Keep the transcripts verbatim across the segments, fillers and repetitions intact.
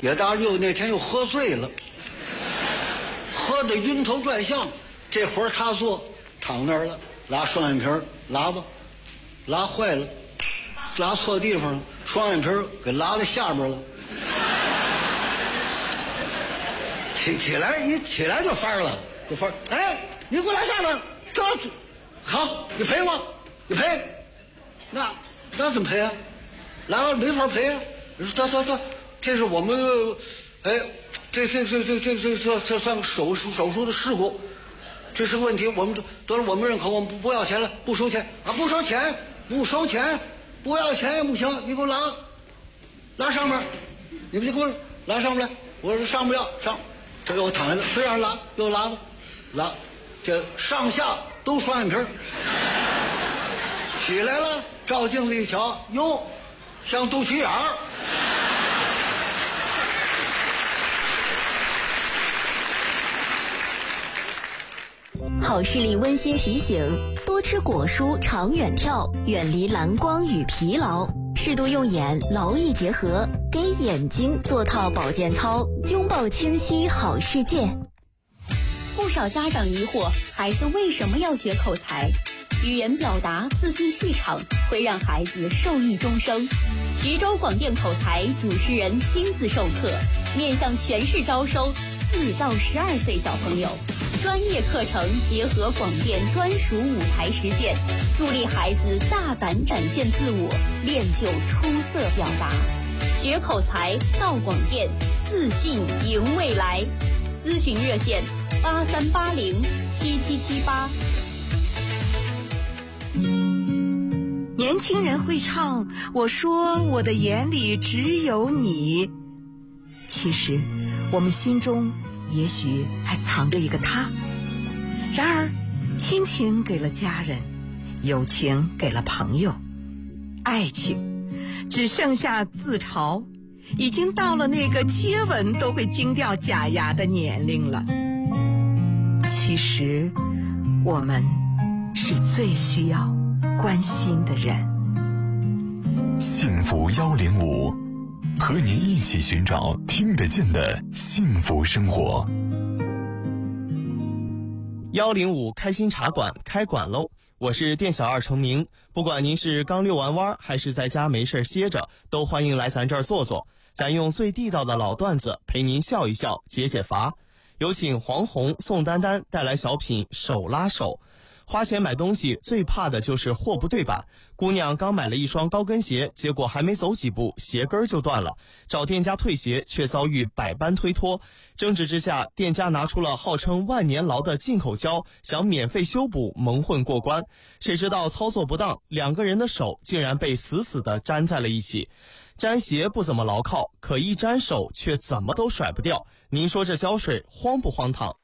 叶大佑那天又喝醉了，喝得晕头转向，这会儿他坐躺那儿了，拉双眼皮儿拉吧，拉坏了，拉错地方了，双眼皮儿给拉到下边了。起起来一起来就翻了，就翻。哎，你给我拉下边，这好，你赔我，你赔，那那怎么赔啊？来了没法赔啊！你说得得得，这是我们，哎，这这这这这这这这算手术手术的事故，这是个问题，我们得了我们认可，我们不不要钱了，不收钱啊，不收钱，不收钱，不要钱也不行，你给我拉，拉上面，你们就给我拉上面来，我说上不了上。这又躺下了，虽然拉又拉吧，拉，这上下都双眼皮儿。起来了，照镜子一瞧，哟，像肚脐眼儿。 好视力温馨提醒：多吃果蔬，长远跳，远离蓝光与疲劳。适度用眼，劳逸结合，给眼睛做套保健操，拥抱清晰好世界。 不少家长疑惑，孩子为什么要学口才？语言表达、自信气场会让孩子受益终生。徐州广电口才主持人亲自授课，面向全市招收四到十二岁小朋友。专业课程结合广电专属舞台实践，助力孩子大胆展现自我，练就出色表达。学口才到广电，自信赢未来。咨询热线：八三八零七七七八。 年轻人会唱，我说我的眼里只有你。其实，我们心中也许还藏着一个他。然而，亲情给了家人，友情给了朋友，爱情只剩下自嘲，已经到了那个接吻都会惊掉假牙的年龄了。其实，我们是最需要关心的人。 幸福幺零五，和您一起寻找听得见的幸福生活。 幺零五开心茶馆开馆喽！我是店小二程明，不管您是刚遛完弯还是在家没事歇着，都欢迎来咱这儿坐坐。咱用最地道的老段子陪您笑一笑，解解乏。有请黄宏、宋丹丹带来小品手拉手。花钱买东西最怕的就是货不对版。姑娘刚买了一双高跟鞋，结果还没走几步，鞋跟就断了，找店家退鞋却遭遇百般推脱。争执之下，店家拿出了号称万年牢的进口胶，想免费修补蒙混过关。谁知道操作不当，两个人的手竟然被死死地粘在了一起。粘鞋不怎么牢靠，可一粘手却怎么都甩不掉。您说这胶水荒不荒唐？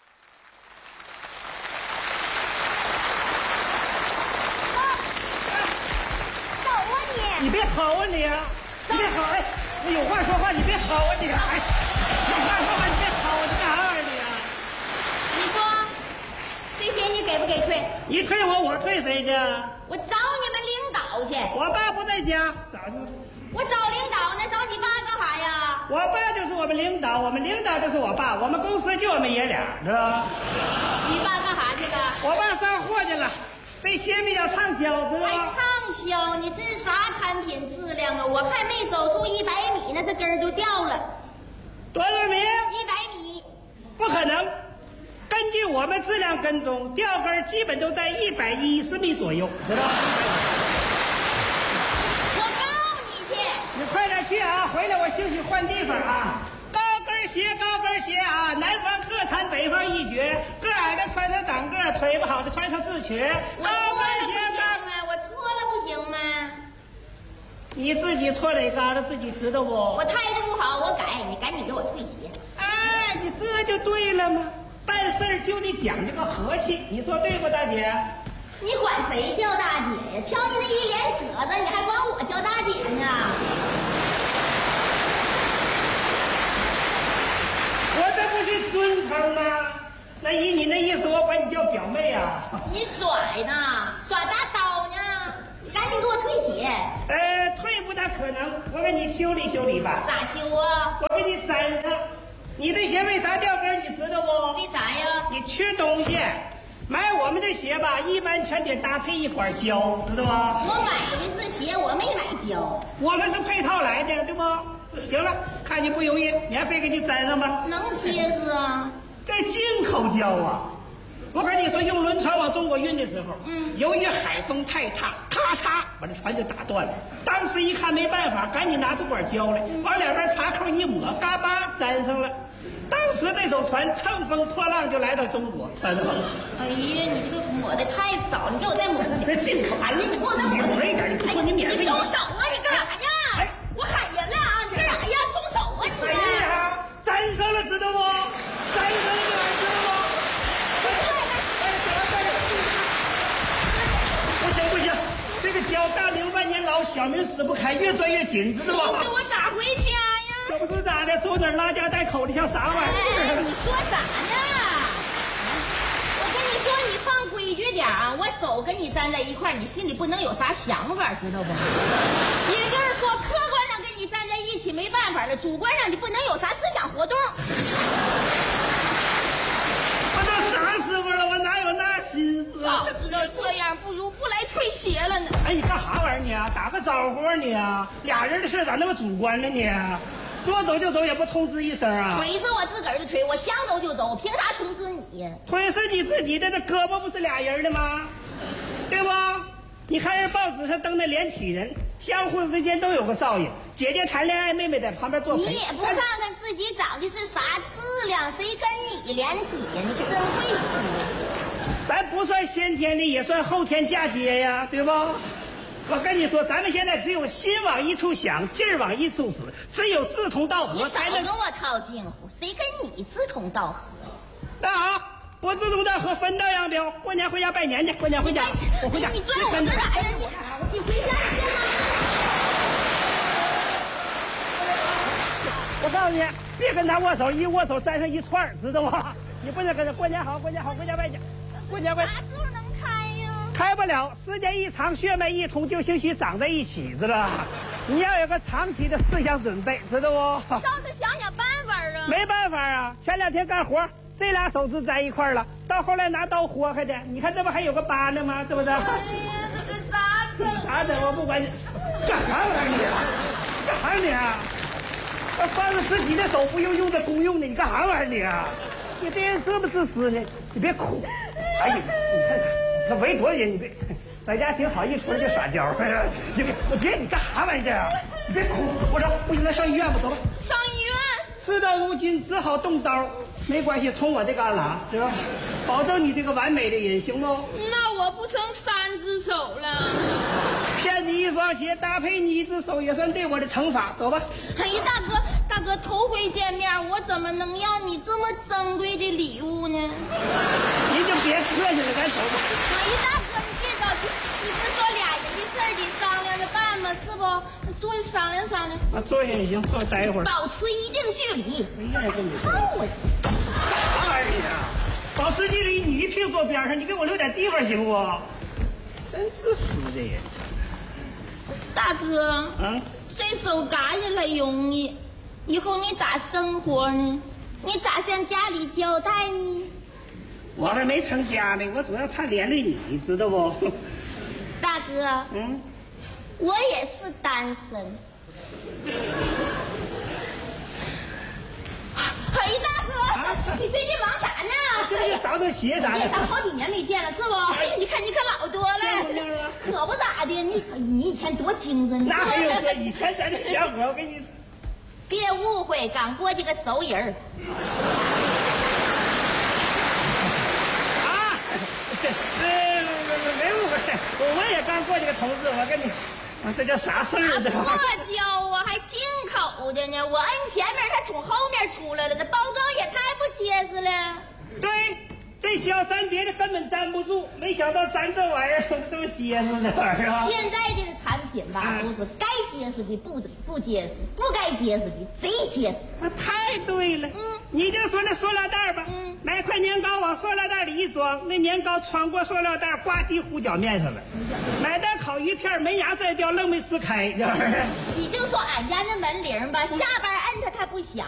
你别吼啊你！你别吼！哎，你有话说话，你别吼啊你！哎，有话说话，你别吼，你干啥玩意儿你啊？ 你说，这些你给不给退？ 你退我，我退谁去？ 我找你们领导去。 我爸不在家，咋去？ 我找领导呢，找你爸干啥呀？ 我爸就是我们领导，我们领导就是我爸，我们公司就我们爷俩，知道吗？ 你爸干啥去了？ 我爸上货去了。这鲜米要畅销，知道吗？ 还畅销？你这是啥产品质量啊？我还没走出一百米呢，这根儿就掉了。 多少米？ 一百米。 不可能。根据我们质量跟踪，掉根基本都在一百一十米左右，知道吗？ 我告你去。 你快点去啊！回来我兴许换地方啊。高跟鞋，高跟鞋啊！南方特产，北方一绝。个矮的穿上长个，腿不好的穿上自瘸。 我错了不行吗？我错了不行吗？ 你自己错哪嘎达自己知道不？ 我态度不好，我改，你赶紧给我退鞋。 哎，你这就对了吗？办事儿就得讲究个和气，你说对不，大姐？ 你管谁叫大姐呀？瞧你那一脸褶子，你还管我叫大姐呢？ 我这不是尊称吗？那依你那意思，我管你叫表妹啊？ 你甩呢？耍大刀呢？赶紧给我退鞋！ 呃，退不大可能，我给你修理修理吧。 咋修啊？ 我给你粘上。你这鞋为啥掉跟？你知道不？ 为啥呀？ 你缺东西。买我们的鞋吧，一般全得搭配一管胶，知道吗？ 我买的是鞋，我没买胶。 我们是配套来的，对不？行了，看你不容易，免费给你粘上吧。 能结实啊？ 这进口胶啊！我跟你说，用轮船往中国运的时候，嗯，由于海风太大，咔嚓把这船就打断了。当时一看没办法，赶紧拿出管胶来，往两边插扣一抹，嘎巴粘上了。当时这艘船乘风破浪就来到中国，穿上了。 哎呀，你这个抹的太少，你给我再抹上点。 这进口。 哎呀，你给我再抹抹一点，你不说你免费。 你松手啊！你干啥呀？哎，我喊人了啊！你干啥呀？松手啊你！ 哎呀，粘上了，知道不？粘上了这玩意儿，知道不？哎，走了，走了。不行不行，这个胶大命万年牢，小命死不开，越钻越紧，知道吗？ 那我咋回家呀？ 这不是咋的？走哪儿拉家带口的，像啥玩意儿？ 哎，你说啥呢？我跟你说，你放规矩点啊！我手跟你站在一块儿，你心里不能有啥想法，知道不？也就是说，客观上跟你站在一起没办法了，主观上你不能有啥思想活动。 我都啥时候了，我哪有那心思啊？ 早知道这样，不如不来退鞋了呢。 哎，你干啥玩意儿你啊？打个招呼你啊？俩人的事咋那么主观呢你？说走就走也不通知一声啊？ 腿是我自个儿的腿，我想走就走，凭啥通知你？ 腿是你自己的，这胳膊不是俩人的吗？对不？你看人报纸上登的连体人，相互之间都有个照应。姐姐谈恋爱，妹妹在旁边做陪。 你也不看看自己长的是啥质量，谁跟你连体呀？你可真会说。 咱不算先天的，也算后天嫁接呀，对不？我跟你说，咱们现在只有心往一处想，劲儿往一处使，只有志同道合你少才能。 跟我套近乎，谁跟你志同道合？ 那好，不志同道合，分道扬镳。过年回家拜年去，过年回家，我回家。 你拽我干啥呀？你你回家你别拉。 我告诉你，别跟他握手，一握手粘上一串，知道吗？你不能跟他过年好，过年好，回家拜年，过年拜。 啥时候能开呀？ 开不了，时间一长，血脉一通，就兴许长在一起，知道吧？你要有个长期的思想准备，知道不？ 倒是想想办法啊！ 没办法啊，前两天干活，这俩手指在一块了，到后来拿刀豁开的，你看这不还有个疤呢吗？对不对？ 哎呀，这个咋整？ 咋整？我不管你，干啥玩意儿你？干啥你啊？我放着自己的手不用用着公用的，你干啥玩意儿你啊？你这人自不自私呢？你别哭！哎呀，你看看，他围多少人？你别，在家挺好，一出来就撒娇。你别，我别，你干啥玩意儿啊？你别哭！我说不行，咱上医院吧，走吧。 上医院？ 事到如今，只好动刀。没关系，从我这旮旯，是吧？保证你这个完美的人，行不？ 那我不成三只手了。 骗你一双鞋，搭配你一只手，也算对我的惩罚。走吧。 哎呀，大哥，大哥，头回见面，我怎么能要你这么珍贵的礼物呢？ 您就别客气了，咱走吧。 哎呀，大哥，你别着急，你不说俩人的事儿得商量着办吗？是不？坐下商量商量。 啊，坐下也行，坐待一会儿。 保持一定距离。 谁愿意跟你靠我！ 干啥玩意儿你啊？保持距离，你一屁股坐边上，你给我留点地方行不？真自私这人。 大哥， 嗯， 这手嘎下来容易，以后你咋生活呢？你咋向家里交代呢？ 我还没成家呢，我主要怕连累你，知道不？ 大哥， 嗯， 我也是单身。哎，大哥，啊、你最近忙啥呢？ 最近倒腾鞋啥的。 咱好几年没见了，是不？哎呀，你看你可老多了，可不咋的。你你以前多精神， 那还有说以前咱这小伙，我给你。 别误会，刚过去个熟人儿。 啊，呃，没误会，我也刚过去个同志，我跟你。啊，这叫啥事儿？这破胶啊，还进口的呢！我摁前面，它从后面出来了，这包装也太不结实了。 对，这胶粘别的根本粘不住，没想到粘这玩意儿这么结实，这玩意儿。 现在这个产品吧，都是该结实的不不结实，不该结实的贼结实。 啊，太对了。嗯，你就说那塑料袋吧，嗯，买块年糕往塑料袋里一装，那年糕穿过塑料袋，呱唧糊脚面上了。买袋烤鱼片，门牙摘掉，愣没撕开。 你就说俺家那门铃吧，下班摁它它不响。